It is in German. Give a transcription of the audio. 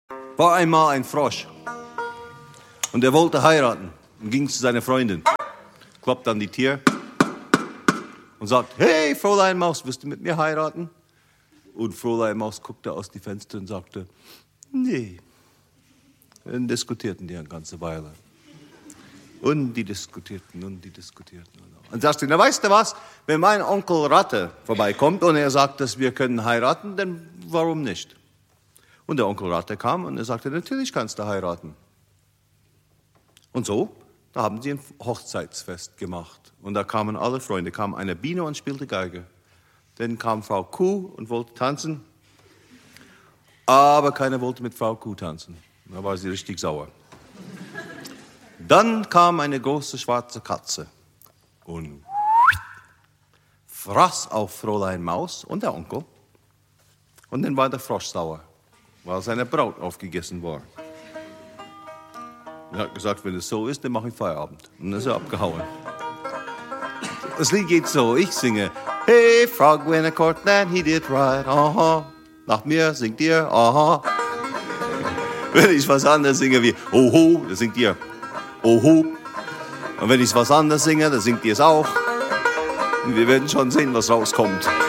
War einmal ein Frosch und er wollte heiraten und ging zu seiner Freundin, klopft an die Tür und sagt, hey, Fräulein Maus, wirst du mit mir heiraten? Und Fräulein Maus guckte aus die Fenster und sagte, nee. Dann diskutierten die eine ganze Weile. Und die diskutierten. Und sagte, na weißt du was, wenn mein Onkel Ratte vorbeikommt und er sagt, dass wir können heiraten, dann warum nicht? Und der Onkel Ratte kam und er sagte, natürlich kannst du heiraten. Und so, da haben sie ein Hochzeitsfest gemacht. Und da kamen alle Freunde, kam eine Biene und spielte Geige. Dann kam Frau Kuh und wollte tanzen, aber keiner wollte mit Frau Kuh tanzen. Da war sie richtig sauer. Dann kam eine große schwarze Katze und fraß auf Fräulein Maus und der Onkel. Und dann war der Frosch sauer, weil seine Braut aufgegessen war. Er hat gesagt, wenn es so ist, dann mache ich Feierabend. Und dann ist er abgehauen. Das Lied geht so, ich singe, hey, frog when a court that he did right, aha. Nach mir singt ihr, aha. Wenn ich was anderes singe wie, oho, dann singt ihr, oho. Und wenn ich was anderes singe, dann singt ihr es auch. Und wir werden schon sehen, was rauskommt.